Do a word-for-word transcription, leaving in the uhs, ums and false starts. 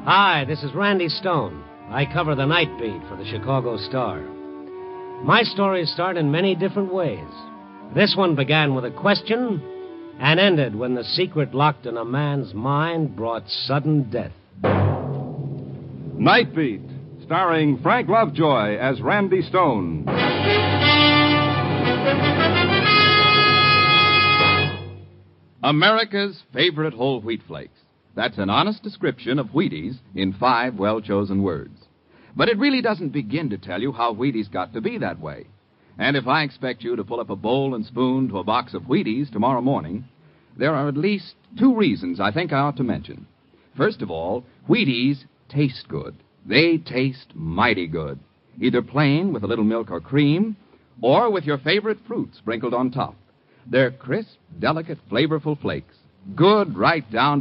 Hi, this is Randy Stone. I cover the night beat for the Chicago Star. My stories start in many different ways. This one began with a question and ended when the secret locked in a man's mind brought sudden death. Night Beat, starring Frank Lovejoy as Randy Stone. America's favorite whole wheat flakes. That's an honest description of Wheaties in five well-chosen words. But it really doesn't begin to tell you how Wheaties got to be that way. And if I expect you to pull up a bowl and spoon to a box of Wheaties tomorrow morning, there are at least two reasons I think I ought to mention. First of all, Wheaties taste good. They taste mighty good, either plain with a little milk or cream, or with your favorite fruit sprinkled on top. They're crisp, delicate, flavorful flakes, good right down